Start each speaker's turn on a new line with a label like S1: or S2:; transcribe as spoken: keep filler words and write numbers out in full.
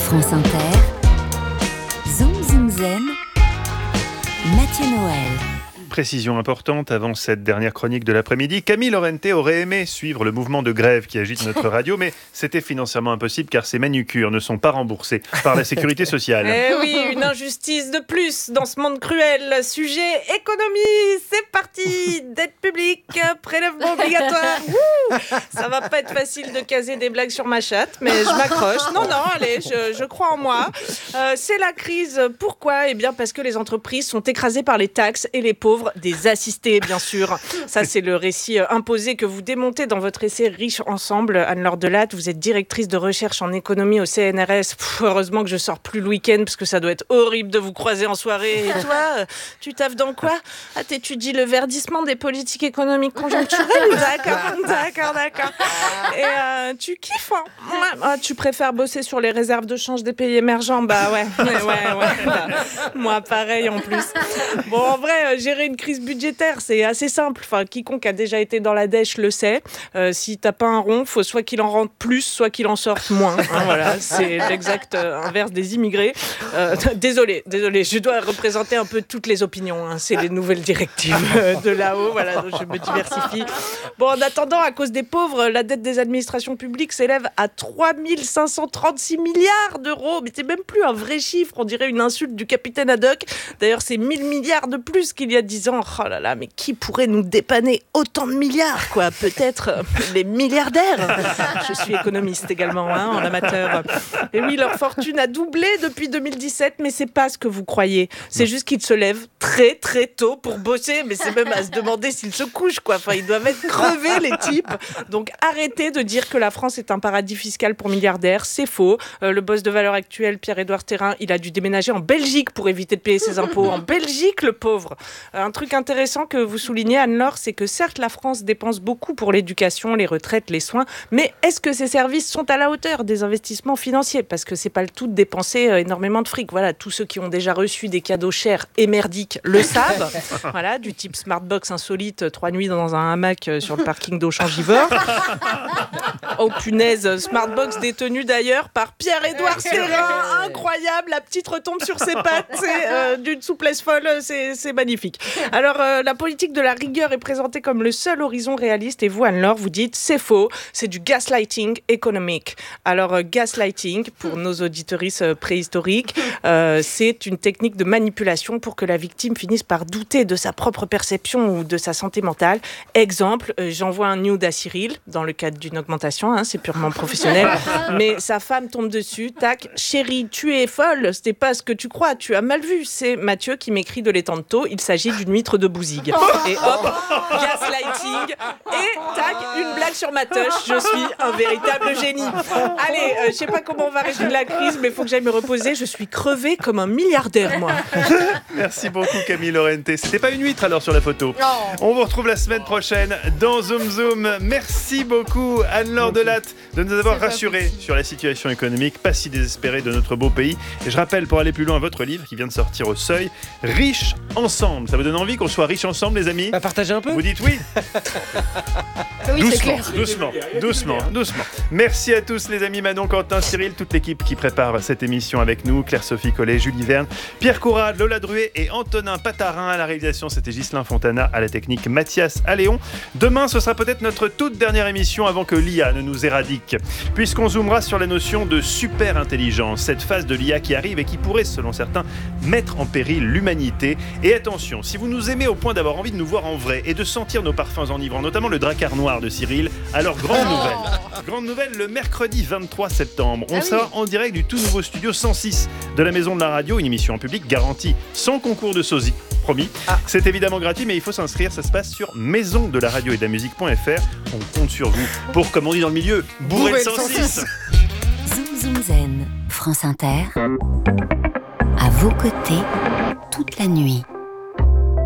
S1: France Inter, Zoom Zoom Zen, Mathieu Noël.
S2: Précision importante avant cette dernière chronique de l'après-midi. Camille Lorente aurait aimé suivre le mouvement de grève qui agite notre radio, mais c'était financièrement impossible car ses manucures ne sont pas remboursées par la sécurité sociale.
S3: Eh oui, une injustice de plus dans ce monde cruel. Sujet économie, c'est parti. Dette publique, prélèvement obligatoire. Wouh, ça va pas être facile de caser des blagues sur ma chatte, mais je m'accroche. Non, non, allez, je, je crois en moi. Euh, c'est la crise. Pourquoi ? Eh bien, parce que les entreprises sont écrasées par les taxes et les pauvres des assistés, bien sûr. Ça, c'est le récit imposé que vous démontez dans votre essai Riches ensemble. Anne-Laure Delatte, vous êtes directrice de recherche en économie au C N R S. Pff, heureusement que je sors plus le week-end parce que ça doit être horrible de vous croiser en soirée. Et toi, tu taffes dans quoi ? Ah, t'étudies le verdissement des politiques économiques conjoncturelles ? D'accord, d'accord, d'accord. Et euh, tu kiffes, hein ? Ouais. Ah, tu préfères bosser sur les réserves de change des pays émergents ? Bah ouais, ouais, ouais. ouais. Bah, moi, pareil en plus. Bon, en vrai, euh, gérer une crise budgétaire, c'est assez simple. Enfin, quiconque a déjà été dans la dèche le sait. Euh, si t'as pas un rond, faut soit qu'il en rentre plus, soit qu'il en sorte moins. Hein, voilà, c'est l'exact euh, inverse des immigrés. Euh, désolé, désolé, je dois représenter un peu toutes les opinions. Hein. C'est les nouvelles directives euh, de là-haut. Voilà, donc je me diversifie. Bon, en attendant, à cause des pauvres, la dette des administrations publiques s'élève à trois mille cinq cent trente-six milliards d'euros. Mais c'est même plus un vrai chiffre. On dirait une insulte du capitaine Haddock. D'ailleurs, c'est mille milliards de plus qu'il y a dix ans. Oh là là, mais qui pourrait nous dépanner autant de milliards, quoi ? Peut-être euh, les milliardaires. Je suis économiste également, hein, en amateur. Et oui, leur fortune a doublé depuis deux mille dix-sept, mais c'est pas ce que vous croyez. C'est juste qu'ils se lèvent très très tôt pour bosser, mais c'est même à se demander s'ils se couchent, quoi. Enfin, ils doivent être crevés, les types. Donc arrêtez de dire que la France est un paradis fiscal pour milliardaires, c'est faux. Euh, le boss de Valeurs Actuelles, Pierre-Édouard Thérin, il a dû déménager en Belgique pour éviter de payer ses impôts. En Belgique, le pauvre. Euh, un truc intéressant que vous soulignez, Anne-Laure, c'est que certes, la France dépense beaucoup pour l'éducation, les retraites, les soins, mais est-ce que ces services sont à la hauteur des investissements financiers ? Parce que c'est pas le tout de dépenser euh, énormément de fric. Voilà, tous ceux qui ont déjà reçu des cadeaux chers et merdiques le savent. Voilà, du type Smartbox insolite, trois nuits dans un hamac euh, sur le parking d'Auchan-Givors. Oh punaise, Smartbox détenu d'ailleurs par Pierre-Édouard Thérin. Incroyable, la petite retombe sur ses pattes, c'est euh, d'une souplesse folle, c'est, c'est magnifique. Alors, euh, la politique de la rigueur est présentée comme le seul horizon réaliste et vous, Anne-Laure, vous dites c'est faux, c'est du gaslighting économique. Alors, euh, gaslighting, pour nos auditeuristes euh, préhistoriques, euh, c'est une technique de manipulation pour que la victime finisse par douter de sa propre perception ou de sa santé mentale. Exemple, euh, j'envoie un nude à Cyril, dans le cadre d'une augmentation, hein, c'est purement professionnel, mais sa femme tombe dessus, tac, chérie, tu es folle, c'était pas ce que tu crois, tu as mal vu. C'est Mathieu qui m'écrit de l'étang de taux, il s'agit d'une huître de Bouzigues. Et hop, gaslighting, et tac, une blague sur ma touche, je suis un véritable génie. Allez, euh, je sais pas comment on va résoudre la crise, mais il faut que j'aille me reposer, je suis crevée comme un milliardaire, moi.
S2: Merci beaucoup Camille Lorente. C'était pas une huître alors sur la photo. On vous retrouve la semaine prochaine dans Zoom Zoom. Merci beaucoup Anne-Laure Delatte de nous avoir rassurés sur la situation économique pas si désespérée de notre beau pays. Et je rappelle, pour aller plus loin, votre livre qui vient de sortir au Seuil, Riches ensemble. Ça vous donne envie qu'on soit riches ensemble, les amis ?
S4: Bah, partagez un peu.
S2: Vous dites oui ?
S5: Oui,
S2: doucement,
S5: c'est clair.
S2: doucement, doucement, doucement. Merci à tous les amis, Manon, Quentin, Cyril, toute l'équipe qui prépare cette émission avec nous, Claire-Sophie Collet, Julie Verne, Pierre Courade, Lola Druet et Antonin Patarin à la réalisation. C'était Ghislain Fontana à la technique, Mathias Alléon. Demain, ce sera peut-être notre toute dernière émission avant que l'I A ne nous éradique, puisqu'on zoomera sur la notion de super intelligence, cette phase de l'I A qui arrive et qui pourrait, selon certains, mettre en péril l'humanité. Et attention, si vous nous aimez au point d'avoir envie de nous voir en vrai et de sentir nos parfums enivrants, notamment le Drakkar noir de Cyril, alors grande nouvelle, grande nouvelle, le mercredi vingt-trois septembre, on sera en direct du tout nouveau studio cent six de la Maison de la Radio, une émission en public garantie sans concours de sosie, promis. Ah. C'est évidemment gratuit, mais il faut s'inscrire, ça se passe sur maison de la radio et de la musique point f r. On compte sur vous pour, comme on dit dans le milieu, bourrer le cent six.
S1: Zoom Zoom Zen, France Inter, à vos côtés, toute la nuit.